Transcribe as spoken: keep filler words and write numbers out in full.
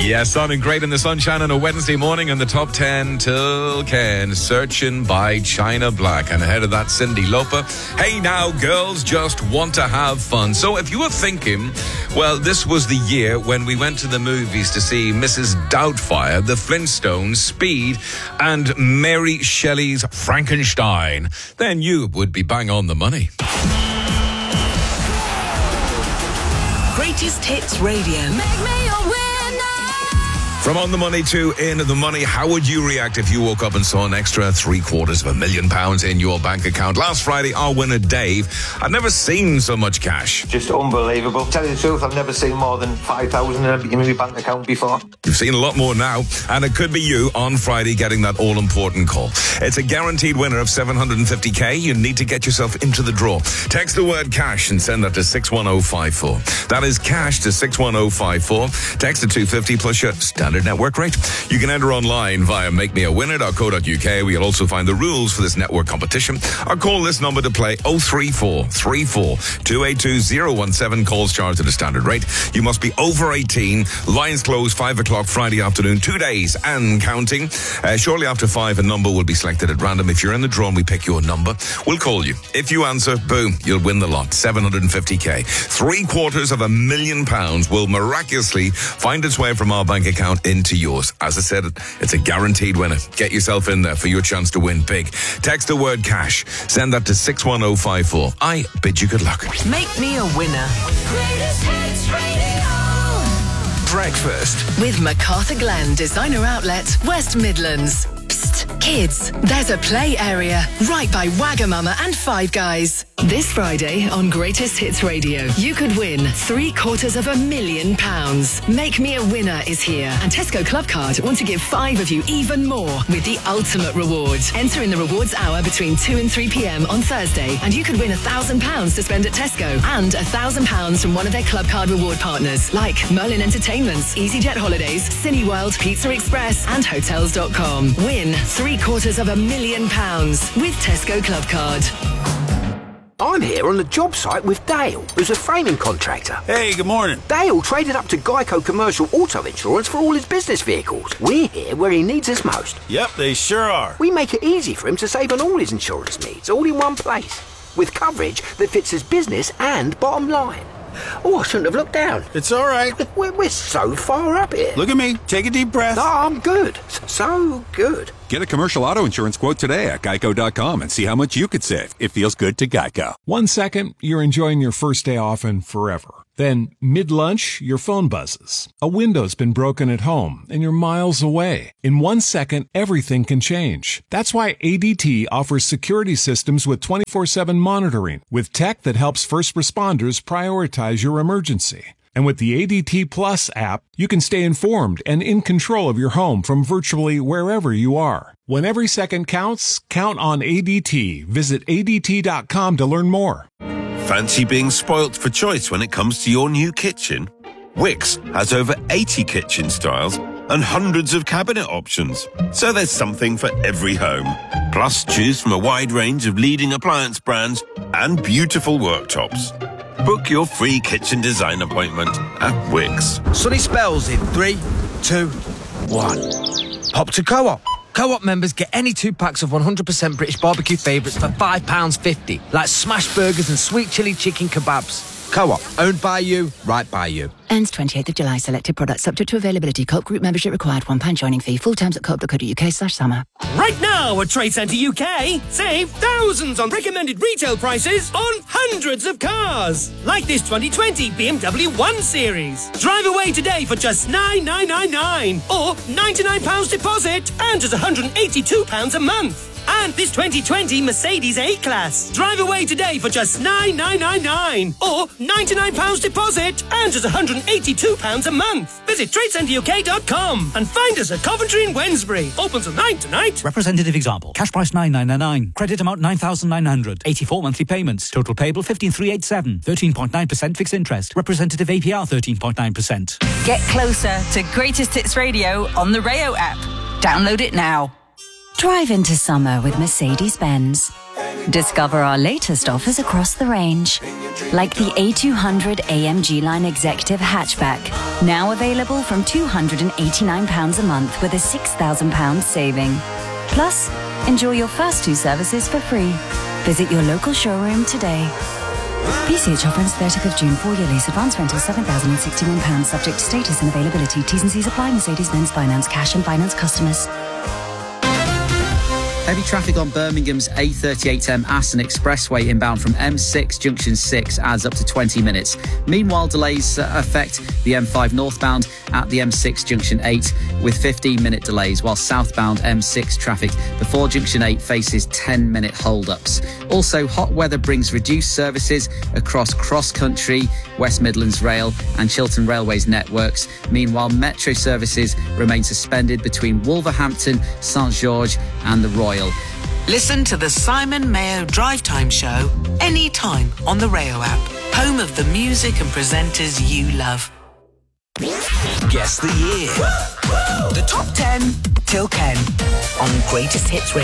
Yeah, sounding great in the sunshine on a Wednesday morning in the top ten till Ken. Searching by China Black. And ahead of that, Cyndi Lauper. Hey now, girls just want to have fun. So if you were thinking, well, this was the year when we went to the movies to see Missus Doubtfire, The Flintstones, Speed, and Mary Shelley's Frankenstein, then you would be bang on the money. Greatest Hits Radio. Make me a winner. From On the Money to In the Money, how would you react if you woke up and saw an extra three quarters of a million pounds in your bank account? Last Friday, our winner, Dave, I'd never seen so much cash. Just unbelievable. Tell you the truth, I've never seen more than five thousand in my bank account before. You've seen a lot more now, and it could be you on Friday getting that all-important call. It's a guaranteed winner of seven hundred fifty k. You need to get yourself into the draw. Text the word cash and send that to six one oh five four. That is cash to six one oh five four. Text to two fifty plus your standard network rate. You can enter online via make me a winner dot co dot uk, where you'll also find the rules for this network competition. Or call this number to play oh three four three four two eight two oh one seven. Calls charged at a standard rate. You must be over eighteen. Lines close five o'clock Friday afternoon. Two days and counting. Uh, shortly after five, a number will be selected at random. If you're in the draw and we pick your number, we'll call you. If you answer, boom, you'll win the lot. seven hundred fifty k. Three quarters of a million pounds will miraculously find its way from our bank account into yours. As I said, it's a guaranteed winner. Get yourself in there for your chance to win big. Text the word cash. Send that to six one oh five four. I bid you good luck. Make me a winner. Greatest Hits Radio. Breakfast With MacArthur Glen Designer Outlet, West Midlands. Psst, kids, there's a play area right by Wagamama and Five Guys. This Friday on Greatest Hits Radio, you could win three quarters of a million pounds. Make Me a Winner is here, and Tesco Club Card want to give five of you even more with the ultimate reward. Enter in the rewards hour between two and three p.m. on Thursday, and you could win a thousand pounds to spend at Tesco and a thousand pounds from one of their Club Card reward partners like Merlin Entertainments, EasyJet Holidays, Cineworld, Pizza Express, and Hotels dot com. Win three quarters of a million pounds with Tesco Club Card. I'm here on the job site with Dale, who's a framing contractor. Hey, good morning. Dale traded up to Geico Commercial Auto Insurance for all his business vehicles. We're here where he needs us most. Yep, they sure are. We make it easy for him to save on all his insurance needs, all in one place, with coverage that fits his business and bottom line. Oh, I shouldn't have looked down. It's all right. We're, we're so far up here. Look at me. Take a deep breath. No, I'm good. So good. Get a commercial auto insurance quote today at geico dot com and see how much you could save. It feels good to Geico. One second, you're enjoying your first day off and forever. Then, mid-lunch, your phone buzzes. A window's been broken at home, and you're miles away. In one second, everything can change. That's why A D T offers security systems with twenty-four seven monitoring, with tech that helps first responders prioritize your emergency. And with the A D T Plus app, you can stay informed and in control of your home from virtually wherever you are. When every second counts, count on A D T. Visit A D T dot com to learn more. Fancy being spoilt for choice when it comes to your new kitchen? Wickes has over eighty kitchen styles and hundreds of cabinet options, so there's something for every home. Plus, choose from a wide range of leading appliance brands and beautiful worktops. Book your free kitchen design appointment at Wickes. Sunny spells in three, two, one. Hop to Co-op. Co-op members get any two packs of one hundred percent British barbecue favourites for five pounds fifty, like smash burgers and sweet chilli chicken kebabs. Co-op, owned by you, right by you. Ends twenty-eighth of July. Selected products subject to availability. Co-op group membership required. one pound joining fee. Full terms at co op dot co dot uk slash summer. Right now at Trade Centre U K, save thousands on recommended retail prices on hundreds of cars. Like this twenty twenty B M W one Series. Drive away today for just nine thousand nine hundred ninety-nine pounds or ninety-nine pounds deposit and just one hundred eighty-two pounds a month. And this twenty twenty Mercedes A-Class. Drive away today for just nine thousand nine hundred ninety-nine pounds or ninety-nine pounds deposit and just one hundred eighty-two pounds a month. Visit trade centre u k dot com and find us at Coventry and Wednesbury. Open till nine tonight. Representative example. Cash price nine thousand nine hundred ninety-nine. Credit amount nine thousand nine hundred. eighty-four monthly payments. Total payable fifteen thousand three hundred eighty-seven. thirteen point nine percent fixed interest. Representative A P R thirteen point nine percent. Get closer to Greatest Hits Radio on the Rayo app. Download it now. Drive into summer with Mercedes-Benz. Discover our latest offers across the range, like the A two hundred A M G Line Executive Hatchback, Now available from two hundred eighty-nine pounds a month with a six thousand pounds saving. Plus, enjoy your first two services for free. Visit your local showroom today. P C H offer ends thirtieth of June. Four-year lease. Advance rental seven thousand sixty-one pounds subject to status and availability. T's and C's apply. Mercedes-Benz Finance. Cash and finance customers. Heavy traffic on Birmingham's A thirty-eight M Aston Expressway inbound from M six Junction six adds up to twenty minutes. Meanwhile, delays uh, affect the M five northbound at the M six Junction eight with fifteen minute delays, while southbound M six traffic before Junction eight faces ten minute hold-ups. Also, hot weather brings reduced services across cross-country, West Midlands Rail and Chiltern Railways networks. Meanwhile, metro services remain suspended between Wolverhampton, Saint George and the Royal. Listen to the Simon Mayo Drive Time Show anytime on the Rayo app, home of the music and presenters you love. Guess the year. The top ten till ten on Greatest Hits Radio.